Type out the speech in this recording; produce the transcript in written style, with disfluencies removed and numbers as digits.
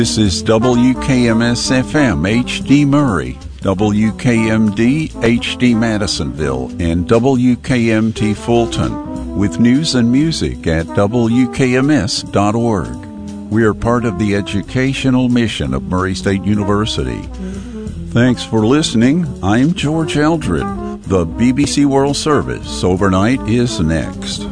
This is WKMS-FM HD Murray, WKMD HD Madisonville, and WKMT Fulton, with news and music at WKMS.org. We are part of the educational mission of Murray State University. Thanks for listening. I'm George Eldred. The BBC World Service overnight is next.